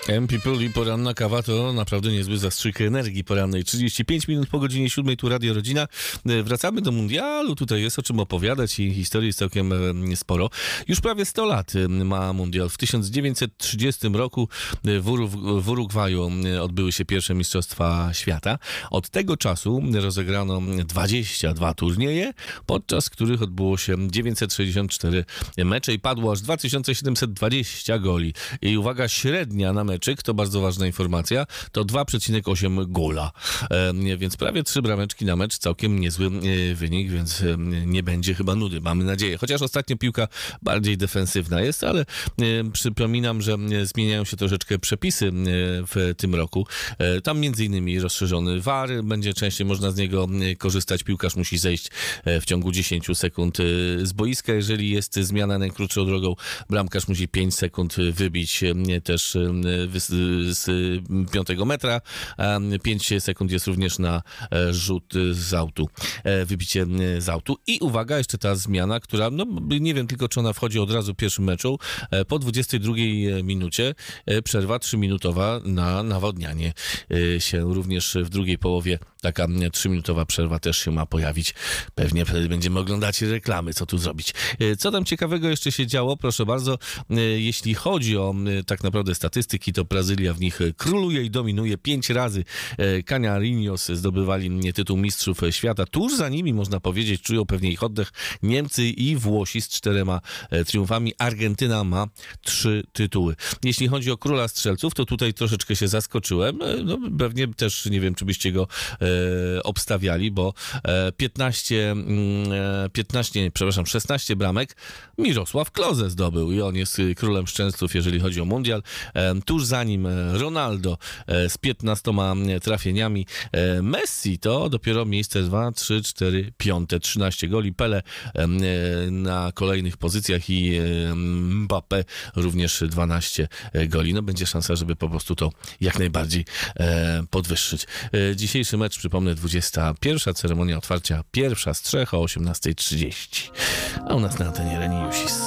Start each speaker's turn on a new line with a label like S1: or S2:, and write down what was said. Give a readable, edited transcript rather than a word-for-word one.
S1: M-People i poranna kawa to naprawdę niezły zastrzyk energii porannej. 35 minut po godzinie 7, tu Radio Rodzina. Wracamy do mundialu, tutaj jest o czym opowiadać i historii jest całkiem sporo. Już prawie 100 lat ma mundial. W 1930 roku w Urugwaju odbyły się pierwsze Mistrzostwa Świata. Od tego czasu rozegrano 22 turnieje, podczas których odbyło się 964 mecze i padło aż 2720 goli. I uwaga, średnia na meczyk, to bardzo ważna informacja, to 2,8 gola. Więc prawie 3 brameczki na mecz, całkiem niezły wynik, więc nie będzie chyba nudy, mamy nadzieję. Chociaż ostatnio piłka bardziej defensywna jest, ale przypominam, że zmieniają się troszeczkę przepisy w tym roku. Tam między innymi rozszerzony VAR, będzie częściej można z niego korzystać. Piłkarz musi zejść w ciągu 10 sekund z boiska. Jeżeli jest zmiana najkrótszą drogą, bramkarz musi 5 sekund wybić też z 5 metra. 5 sekund jest również na rzut z autu, wybicie z autu. I uwaga, jeszcze ta zmiana, która, no nie wiem tylko, czy ona wchodzi od razu w pierwszym meczu. Po 22 minucie przerwa 3-minutowa na nawodnianie się również w drugiej połowie. Taka 3-minutowa przerwa też się ma pojawić. Pewnie wtedy będziemy oglądać reklamy, co tu zrobić. Co tam ciekawego jeszcze się działo? Proszę bardzo, jeśli chodzi o tak naprawdę statystyki, to Brazylia w nich króluje i dominuje. 5 razy Canarinhos zdobywali tytuł mistrzów świata. Tuż za nimi, można powiedzieć, czują pewnie ich oddech Niemcy i Włosi z 4 triumfami. Argentyna ma 3 tytuły. Jeśli chodzi o króla strzelców, to tutaj troszeczkę się zaskoczyłem. No, pewnie też nie wiem, czy byście go obstawiali, bo 16 bramek Mirosław Klose zdobył i on jest królem strzelców, jeżeli chodzi o mundial. Tuż za nim Ronaldo z 15 trafieniami. Messi to dopiero miejsce 2, 3, 4, 5, 13 goli. Pele na kolejnych pozycjach i Mbappé również 12 goli. No będzie szansa, żeby po prostu to jak najbardziej podwyższyć. Dzisiejszy mecz, przypomnę, 21. Ceremonia otwarcia, pierwsza z 3 o 18:30. A u nas na antenie Reni Jusis.